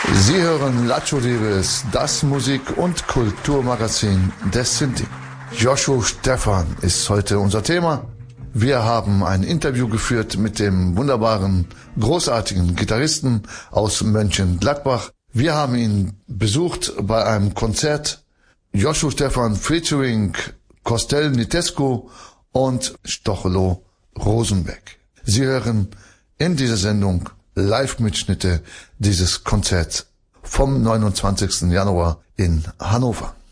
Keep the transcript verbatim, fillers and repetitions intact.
Sie hören Lacho Dives, das Musik- und Kulturmagazin des Sinti. Joshua Stephan ist heute unser Thema. Wir haben ein Interview geführt mit dem wunderbaren, großartigen Gitarristen aus Mönchengladbach. Wir haben ihn besucht bei einem Konzert. Joshua Stephan featuring Costel Nitescu und Stochelo Rosenbeck. Sie hören in dieser Sendung Live-Mitschnitte dieses Konzerts vom neunundzwanzigsten Januar in Hannover.